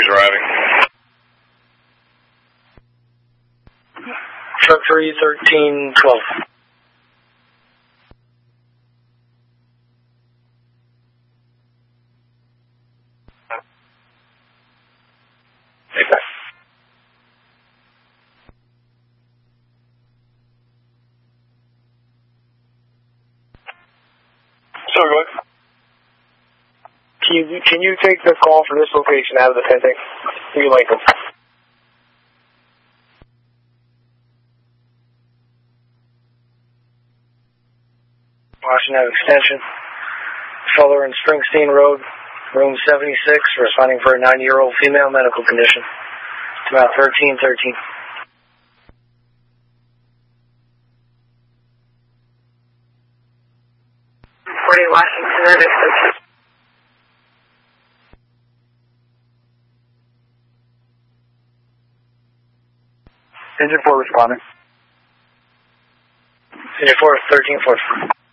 arriving. Truck 31312. So go ahead. Can you take the call for this location out of the pending? You Lincoln. Washington Ave Extension. Fuller and Springsteen Road, room 76, responding for a 9-year-old female medical condition. It's about 1313. Washington Ave Extension. Engine 4 responding. Engine 4, 1314.